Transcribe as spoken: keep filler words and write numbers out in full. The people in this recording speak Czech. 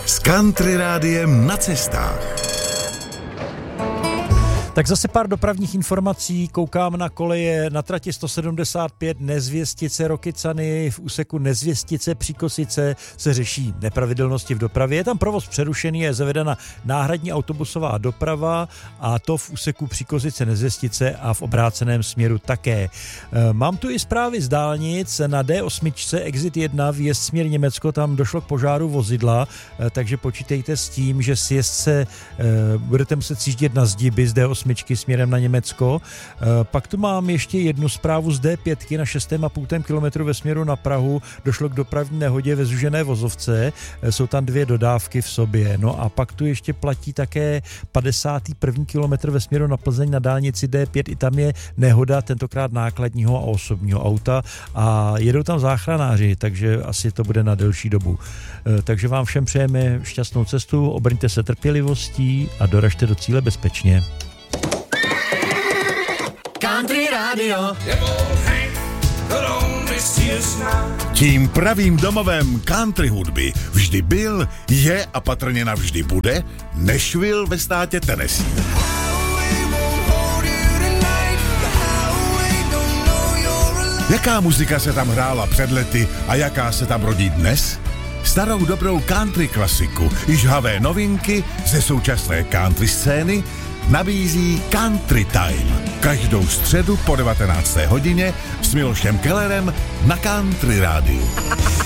S Country Rádiem na cestách. Tak zase pár dopravních informací, koukám na koleje na trati sto sedmdesát pět Nezvěstice Rokycany, v úseku Nezvěstice Příkosice se řeší nepravidelnosti v dopravě. Je tam provoz přerušený, je zavedena náhradní autobusová doprava a to v úseku Příkosice Nezvěstice a v obráceném směru také. Mám tu i zprávy z dálnic na D osm exit jedna výjezd směr Německo, tam došlo k požáru vozidla, takže počítejte s tím, že sjezdce budete muset sjíždět na zdiby z D osm směrem na Německo. Pak tu mám ještě jednu zprávu z D pět na šest a půl kilometru ve směru na Prahu. Došlo k dopravní nehodě ve zúžené vozovce. Jsou tam dvě dodávky v sobě. No a pak tu ještě platí také padesátý první kilometr ve směru na Plzeň na dálnici D pět. I tam je nehoda, tentokrát nákladního a osobního auta a jedou tam záchranáři, takže asi to bude na delší dobu. Takže vám všem přejeme šťastnou cestu, obrňte se trpělivostí a doražte do cíle bezpečně. Country Radio. Tím pravým domovem country hudby vždy byl, je a patrně navždy bude Nashville ve státě Tennessee. Jaká muzika se tam hrála před lety a jaká se tam rodí dnes? Starou dobrou country klasiku i žhavé novinky ze současné country scény nabízí Country Time. Každou středu po devatenácté hodině s Milošem Kellerem na Country Rádiu.